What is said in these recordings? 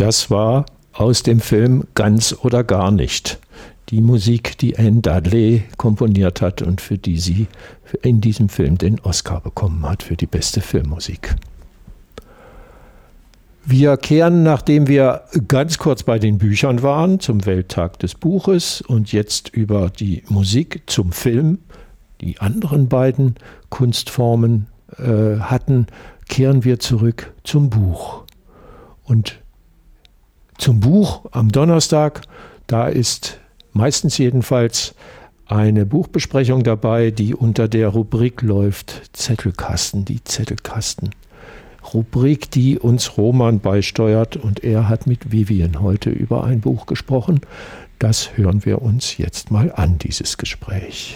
das war aus dem Film Ganz oder gar nicht. Die Musik, die Anne Dudley komponiert hat und für die sie in diesem Film den Oscar bekommen hat für die beste Filmmusik. Wir kehren, nachdem wir ganz kurz bei den Büchern waren, zum Welttag des Buches und jetzt über die Musik zum Film, die anderen beiden Kunstformen hatten, kehren wir zurück zum Buch. Und zum Buch am Donnerstag, da ist meistens jedenfalls eine Buchbesprechung dabei, die unter der Rubrik läuft Zettelkasten, die Zettelkasten. Rubrik, die uns Roman beisteuert, und er hat mit Vivian heute über ein Buch gesprochen. Das hören wir uns jetzt mal an, dieses Gespräch.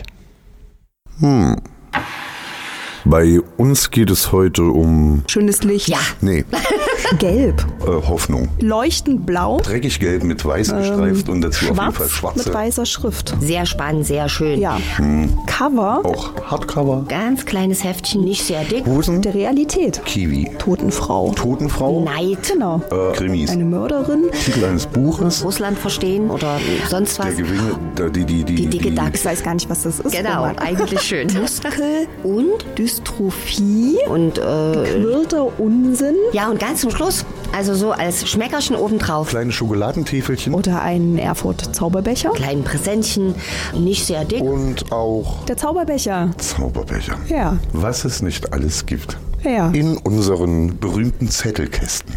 Bei uns geht es heute um... Schönes Licht. Ja. Nee. Gelb. Hoffnung. Leuchtend blau. Dreckig gelb mit weiß gestreift und dazu auf jeden Fall schwarze. Mit weißer Schrift. Sehr spannend, sehr schön. Ja. Cover. Auch Hardcover. Ganz kleines Heftchen, nicht sehr dick. Hosen. Der Realität. Kiwi. Totenfrau. Totenfrau. Neid. Genau. Krimis. Eine Mörderin. Titel eines Buches. Russland verstehen oder sonst was. Der Gewinne. Die dicke Dachs. Ich weiß gar nicht, was das ist. Genau, Roman. eigentlich schön. Muskel. Und? Dystrophie. Und Quirlter Unsinn. ja, und ganz zum Schluss, also so als Schmeckerchen obendrauf. Kleine Schokoladentäfelchen. Oder ein Erfurt-Zauberbecher. Kleinen Präsentchen, nicht sehr dick. Und auch Der Zauberbecher. Zauberbecher. Ja. Was es nicht alles gibt. Ja. In unseren berühmten Zettelkästen.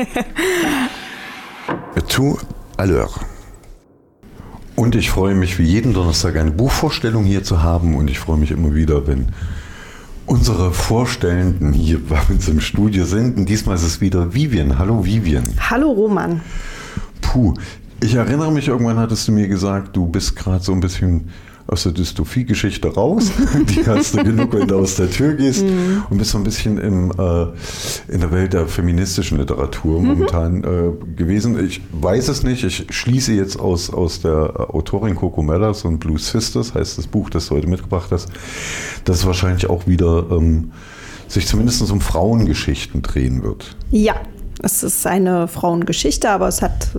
Tout à l'heure. Und ich freue mich, wie jeden Donnerstag eine Buchvorstellung hier zu haben. Und ich freue mich immer wieder, wenn unsere Vorstellenden hier bei uns im Studio sind. Und diesmal ist es wieder Vivian. Hallo Vivian. Hallo Roman. Puh, ich erinnere mich, irgendwann hattest du mir gesagt, du bist gerade so ein bisschen aus der Dystopie-Geschichte raus. Die hast du genug, wenn du aus der Tür gehst. Und bist so ein bisschen in der Welt der feministischen Literatur momentan gewesen. Ich weiß es nicht. Ich schließe jetzt aus der Autorin Coco Mellers und Blue Sisters, heißt das Buch, das du heute mitgebracht hast, dass es wahrscheinlich auch wieder sich zumindest um Frauengeschichten drehen wird. Ja, es ist eine Frauengeschichte, aber es hat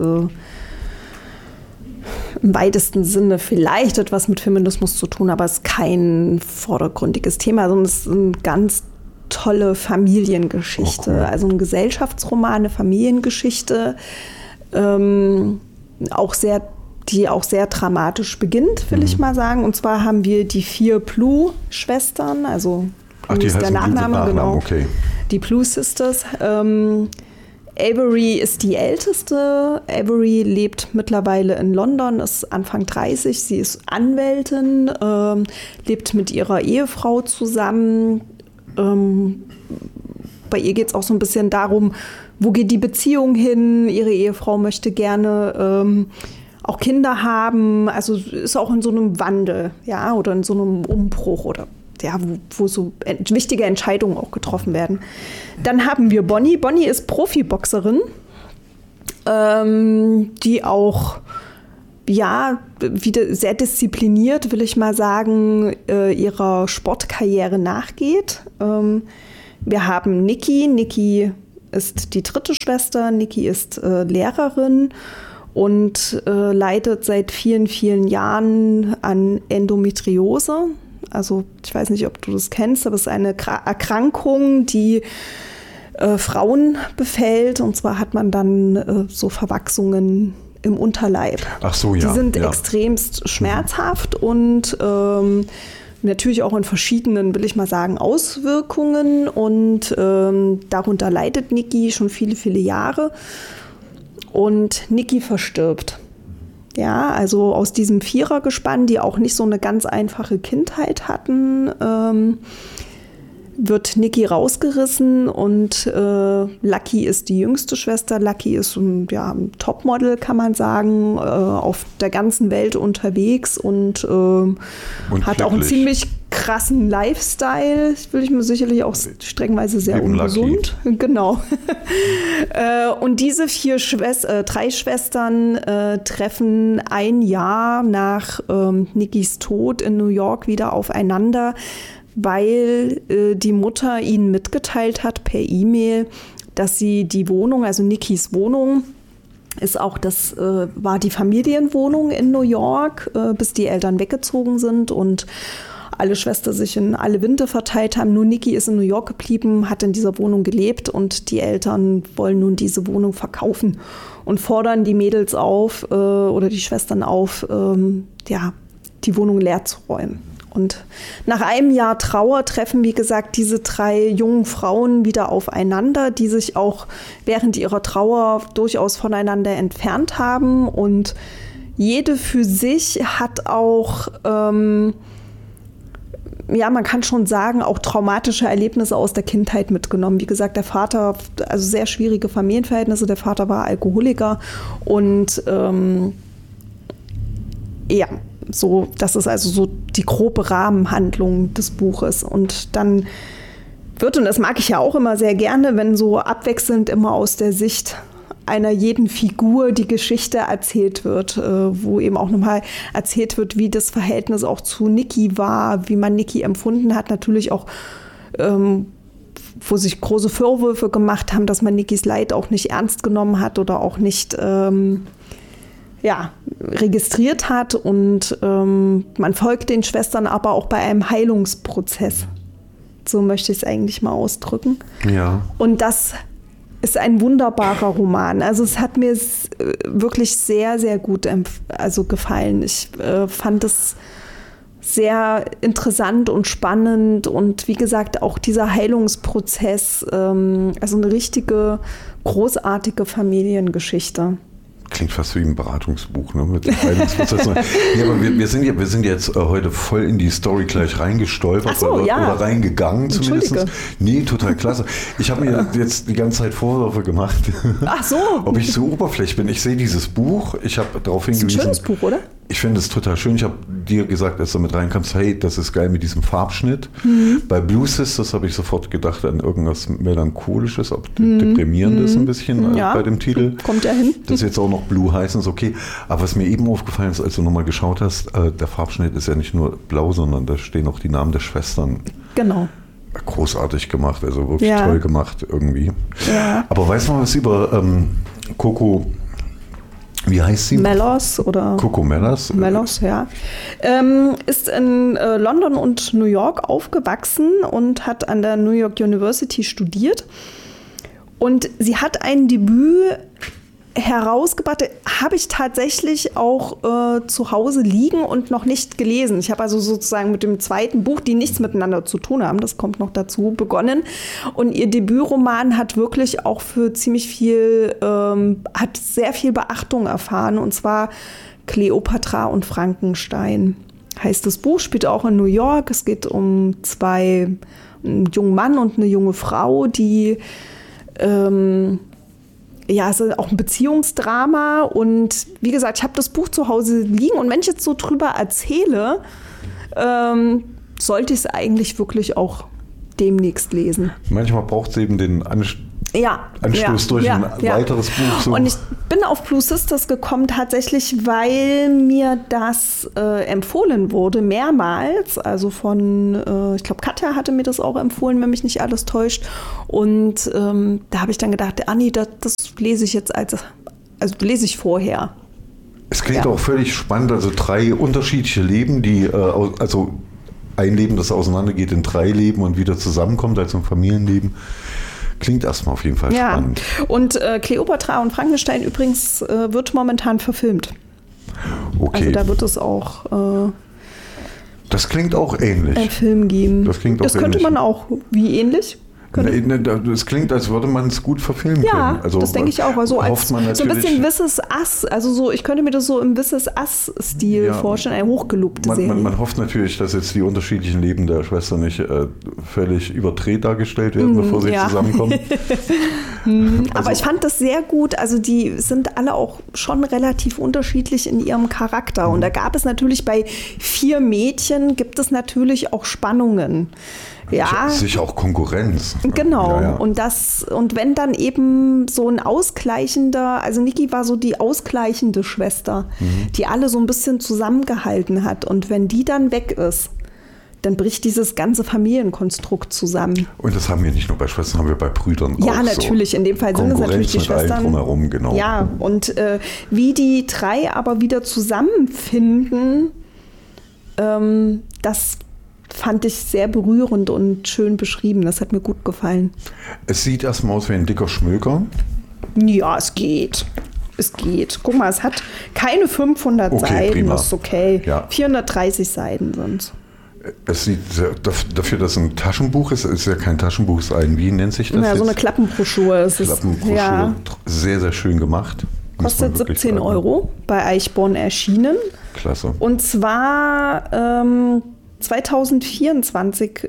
im weitesten Sinne vielleicht etwas mit Feminismus zu tun, aber es ist kein vordergründiges Thema, sondern es ist eine ganz tolle Familiengeschichte. Oh, cool. Also ein Gesellschaftsroman, eine Familiengeschichte, die auch sehr dramatisch beginnt, will ich mal sagen. Und zwar haben wir die 4 Blue-Schwestern, also Die ist der heißen Nachname, genau. Okay. Die Blue Sisters. Avery ist die älteste. Avery lebt mittlerweile in London, ist Anfang 30. Sie ist Anwältin, lebt mit ihrer Ehefrau zusammen. Bei ihr geht es auch so ein bisschen darum, wo geht die Beziehung hin? Ihre Ehefrau möchte gerne auch Kinder haben. Also ist auch in so einem Wandel, ja, oder in so einem Umbruch oder ja, wo so wichtige Entscheidungen auch getroffen werden. Dann haben wir Bonnie. Bonnie ist Profiboxerin, die auch wieder sehr diszipliniert, will ich mal sagen, ihrer Sportkarriere nachgeht. Wir haben Nikki. Nikki ist die 3. Schwester. Nikki ist Lehrerin und leidet seit vielen, vielen Jahren an Endometriose. Also ich weiß nicht, ob du das kennst, aber es ist eine Erkrankung, die Frauen befällt. Und zwar hat man dann so Verwachsungen im Unterleib. Ach so, ja. Die sind ja. extremst schmerzhaft und natürlich auch in verschiedenen, will ich mal sagen, Auswirkungen. Und darunter leidet Nikki schon viele, viele Jahre. Und Nikki verstirbt. Ja, also aus diesem Vierergespann, die auch nicht so eine ganz einfache Kindheit hatten, wird Nikki rausgerissen und Lucky ist die jüngste Schwester. Lucky ist ein Topmodel, kann man sagen, auf der ganzen Welt unterwegs und hat auch einen ziemlich krassen Lifestyle. Will ich mir sicherlich auch streckenweise sehr ungesund. Lucky. Genau. Und diese 3 Schwestern treffen ein Jahr nach Nickys Tod in New York wieder aufeinander, weil die Mutter ihnen mitgeteilt hat per E-Mail, dass sie die Wohnung, also Nickys Wohnung, ist auch, das war die Familienwohnung in New York, bis die Eltern weggezogen sind und alle Schwestern sich in alle Winde verteilt haben. Nur Nikki ist in New York geblieben, hat in dieser Wohnung gelebt und die Eltern wollen nun diese Wohnung verkaufen und fordern die Mädels auf oder die Schwestern auf, die Wohnung leer zu räumen. Und nach einem Jahr Trauer treffen, wie gesagt, diese 3 jungen Frauen wieder aufeinander, die sich auch während ihrer Trauer durchaus voneinander entfernt haben. Und jede für sich hat auch, man kann schon sagen, auch traumatische Erlebnisse aus der Kindheit mitgenommen. Wie gesagt, der Vater, also sehr schwierige Familienverhältnisse, der Vater war Alkoholiker und so, das ist also so die grobe Rahmenhandlung des Buches. Und dann wird, und das mag ich ja auch immer sehr gerne, wenn so abwechselnd immer aus der Sicht einer jeden Figur die Geschichte erzählt wird, wo eben auch nochmal erzählt wird, wie das Verhältnis auch zu Nikki war, wie man Nikki empfunden hat. Natürlich auch, wo sich große Vorwürfe gemacht haben, dass man Nikkis Leid auch nicht ernst genommen hat oder auch nicht registriert hat. Und man folgt den Schwestern aber auch bei einem Heilungsprozess. So möchte ich es eigentlich mal ausdrücken. Ja. Und das ist ein wunderbarer Roman. Also es hat mir wirklich sehr, sehr gut gefallen. Ich fand es sehr interessant und spannend und wie gesagt auch dieser Heilungsprozess, also eine richtige großartige Familiengeschichte. Klingt fast wie ein Beratungsbuch, ne? Mit Heilungsprozess. Ja, aber wir sind jetzt heute voll in die Story gleich reingestolpert oder reingegangen zumindest. Nee, total klasse. Ich habe mir jetzt die ganze Zeit Vorwürfe gemacht. Ach so. Ob ich so oberflächlich bin. Ich sehe dieses Buch, ich habe darauf hingewiesen. Das ist ein schönes Buch, oder? Ich finde es total schön. Ich habe dir gesagt, als du mit reinkamst, hey, das ist geil mit diesem Farbschnitt. Bei Blue Sisters habe ich sofort gedacht an irgendwas Melancholisches, auch Deprimierendes ein bisschen bei dem Titel. Kommt ja hin. Das jetzt auch noch Blue heißen, ist okay. Aber was mir eben aufgefallen ist, als du nochmal geschaut hast, der Farbschnitt ist ja nicht nur blau, sondern da stehen auch die Namen der Schwestern. Genau. Großartig gemacht, also wirklich toll gemacht irgendwie. Ja. Aber weißt du mal was über Coco? Wie heißt sie? Mellors oder? Coco Mellors. Mellors, ja. Ist in London und New York aufgewachsen und hat an der New York University studiert. Und sie hat ein Debüt herausgebracht, habe ich tatsächlich auch zu Hause liegen und noch nicht gelesen. Ich habe also sozusagen mit dem zweiten Buch, die nichts miteinander zu tun haben, das kommt noch dazu, begonnen. Und ihr Debütroman hat wirklich auch für ziemlich viel, hat sehr viel Beachtung erfahren. Und zwar Kleopatra und Frankenstein heißt das Buch, spielt auch in New York. Es geht um einen jungen Mann und eine junge Frau, die es ist auch ein Beziehungsdrama und wie gesagt, ich habe das Buch zu Hause liegen und wenn ich jetzt so drüber erzähle, sollte ich es eigentlich wirklich auch demnächst lesen. Manchmal braucht es eben den Anstoß durch ein weiteres Buch. So. Und ich bin auf Blue Sisters gekommen tatsächlich, weil mir das empfohlen wurde, mehrmals. Also von, ich glaube, Katja hatte mir das auch empfohlen, wenn mich nicht alles täuscht. Und da habe ich dann gedacht, Anni, das lese ich jetzt lese ich vorher. Es klingt auch völlig spannend, also 3 unterschiedliche Leben, die, also ein Leben, das auseinandergeht in 3 Leben und wieder zusammenkommt, also ein Familienleben. Klingt erstmal auf jeden Fall spannend. Und Kleopatra und Frankenstein übrigens wird momentan verfilmt. Okay. Also da wird es auch das klingt auch ähnlich. Ein Film geben. Das klingt auch das könnte ähnlich. Man auch. Wie ähnlich? Es klingt, als würde man es gut verfilmen können. Also, das denke ich auch. Also so ein bisschen Wisses Ass. Also so, ich könnte mir das so im Wisses Ass-Stil vorstellen, eine hochgelobte Serie. Man hofft natürlich, dass jetzt die unterschiedlichen Leben der Schwester nicht völlig überdreht dargestellt werden, bevor sie zusammenkommen. Aber ich fand das sehr gut. Also die sind alle auch schon relativ unterschiedlich in ihrem Charakter. Und da gab es natürlich bei 4 Mädchen, gibt es natürlich auch Spannungen. Ja. Sicher auch Konkurrenz. Genau. Ja. Und wenn dann eben so ein ausgleichender, also Nikki war so die ausgleichende Schwester, die alle so ein bisschen zusammengehalten hat. Und wenn die dann weg ist, dann bricht dieses ganze Familienkonstrukt zusammen. Und das haben wir nicht nur bei Schwestern, haben wir bei Brüdern auch. Ja, natürlich. In dem Fall sind es natürlich die Schwestern. Drumherum, genau. Ja, und wie die drei aber wieder zusammenfinden, das fand ich sehr berührend und schön beschrieben. Das hat mir gut gefallen. Es sieht erstmal aus wie ein dicker Schmöker. Ja, es geht. Es geht. Guck mal, es hat keine 500 Seiten. Prima. Das ist okay. Ja. 430 Seiten sind es. Es sieht dafür, dass es ein Taschenbuch ist ja kein Taschenbuch, es ist wie nennt sich das? Ja, jetzt? so eine Klappenbroschüre. Klappenbroschüre, Ja. sehr, sehr schön gemacht. Kostet 17 € bei Eichborn erschienen. Klasse. Und zwar 2024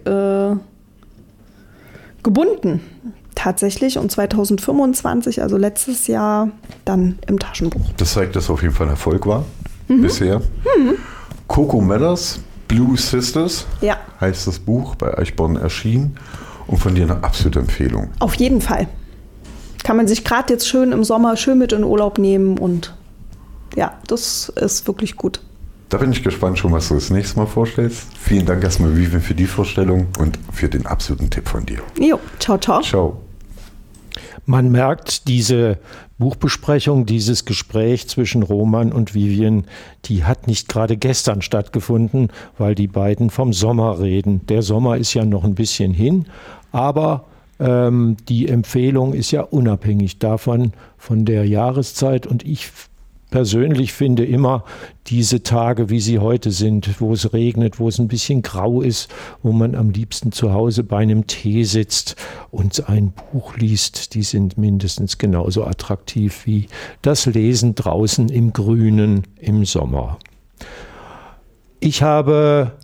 gebunden. Tatsächlich. Und 2025, also letztes Jahr, dann im Taschenbuch. Das zeigt, dass es auf jeden Fall ein Erfolg war bisher. Coco Mellers, Blue Sisters, Ja. heißt das Buch, bei Eichborn erschienen. Und von dir eine absolute Empfehlung. Auf jeden Fall. Kann man sich gerade jetzt schön im Sommer schön mit in Urlaub nehmen. Und ja, das ist wirklich gut. Da bin ich gespannt schon, was du das nächste Mal vorstellst. Vielen Dank erstmal, Vivian, für die Vorstellung und für den absoluten Tipp von dir. Jo, ciao, ciao. Ciao. Man merkt, diese Buchbesprechung, dieses Gespräch zwischen Roman und Vivian, die hat nicht gerade gestern stattgefunden, weil die beiden vom Sommer reden. Der Sommer ist ja noch ein bisschen hin, aber die Empfehlung ist ja unabhängig davon, von der Jahreszeit. Und ich persönlich finde immer diese Tage, wie sie heute sind, wo es regnet, wo es ein bisschen grau ist, wo man am liebsten zu Hause bei einem Tee sitzt und ein Buch liest, die sind mindestens genauso attraktiv wie das Lesen draußen im Grünen im Sommer. Ich habe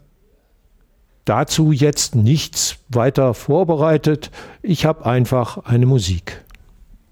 dazu jetzt nichts weiter vorbereitet. Ich habe einfach eine Musik.